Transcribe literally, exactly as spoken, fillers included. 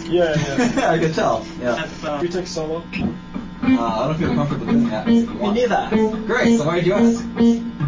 Yeah, yeah. I can tell. Yeah. Can we take solo? Uh, I don't feel comfortable doing that. Me neither. Great, so why did you ask?